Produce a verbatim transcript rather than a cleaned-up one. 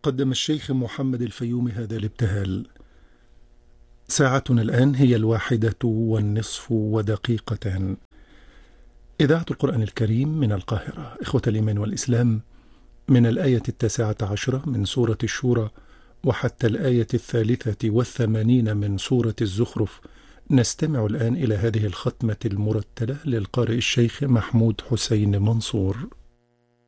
قدم الشيخ محمد الفيومي هذا الابتهال. ساعتنا الآن هي الواحدة والنصف ودقيقتان. إذاعة القرآن الكريم من القاهرة. إخوة الإيمان والإسلام، من الآية التاسعة عشرة من سورة الشورى وحتى الآية الثالثة والثمانين من سورة الزخرف نستمع الآن إلى هذه الختمة المرتلة للقارئ الشيخ محمود حسين منصور.